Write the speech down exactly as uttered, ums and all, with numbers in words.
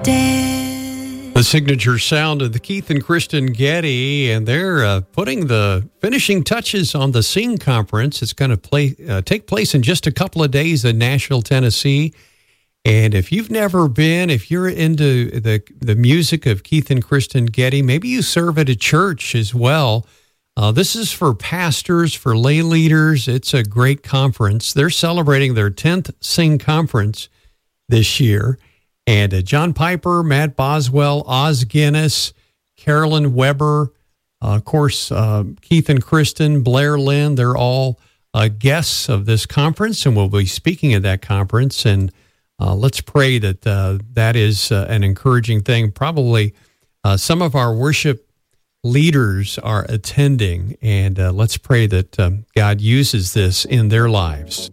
dead. The signature sound of the Keith and Kristen Getty, and they're uh, putting the finishing touches on the Sing Conference. It's going to play uh, take place in just a couple of days in Nashville, Tennessee. And if you've never been, if you're into the the music of Keith and Kristen Getty, maybe you serve at a church as well. Uh, this is for pastors, for lay leaders. It's a great conference. They're celebrating their tenth Sing Conference this year. And uh, John Piper, Matt Boswell, Oz Guinness, Carolyn Weber, uh, of course, uh, Keith and Kristen, Blair Lynn, they're all uh, guests of this conference, and we'll be speaking at that conference. And uh, let's pray that uh, that is uh, an encouraging thing. Probably uh, some of our worship leaders are attending, and uh, let's pray that um, God uses this in their lives.